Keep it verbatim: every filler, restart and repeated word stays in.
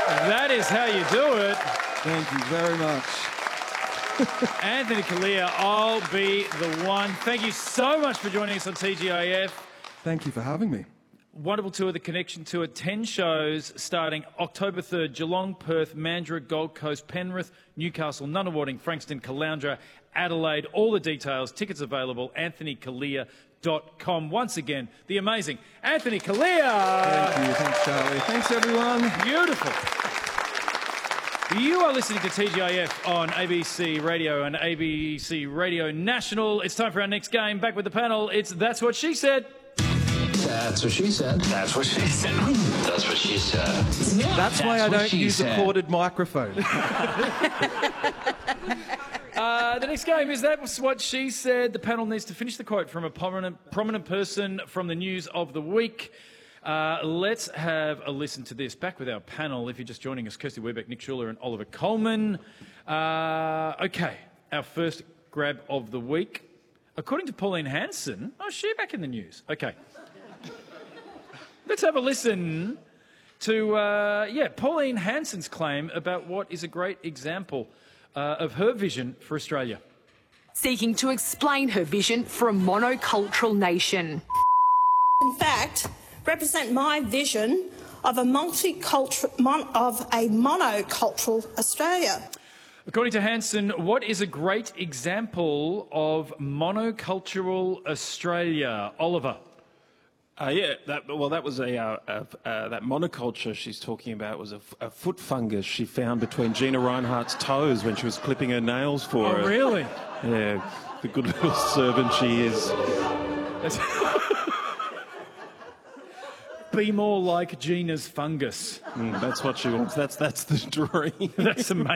That is how you do it. Thank you very much. Anthony Callea, I'll be the one. Thank you so much for joining us on T G I F. Thank you for having me. Wonderful tour, the Connection Tour. ten shows starting October third. Geelong, Perth, Mandurah, Gold Coast, Penrith, Newcastle, Nunawading, Frankston, Caloundra, Adelaide. All the details, tickets available, anthony callea dot com. Once again, the amazing Anthony Callea. Thank you. Thanks, Charlie. Thanks, everyone. Beautiful. You are listening to T G I F on A B C Radio and A B C Radio National. It's time for our next game. Back with the panel. It's That's What She Said. That's what she said. That's what she said. That's what she said. That's why I don't use a corded microphone. Uh, the next game is That's What She Said. The panel needs to finish the quote from a prominent, prominent person from the news of the week. Uh, let's have a listen to this. Back with our panel. If you're just joining us, Kirsty Webeck, Nick Schuler and Oliver Coleman. Uh, okay, our first grab of the week. According to Pauline Hanson, oh, is she back in the news? Okay. Let's have a listen to, uh, yeah, Pauline Hanson's claim about what is a great example uh, of her vision for Australia. Seeking to explain her vision for a monocultural nation. In fact, represent my vision of a multicultural, mon, of a monocultural Australia. According to Hanson, what is a great example of monocultural Australia? Oliver. Uh, yeah, that, well, that was a, uh, uh, uh, that monoculture she's talking about was a, a foot fungus she found between Gina Rinehart's toes when she was clipping her nails for her. Oh, really? Yeah, the good little servant she is. Be more like Gina's fungus. Mm, that's what she wants. That's, that's the dream. That's amazing.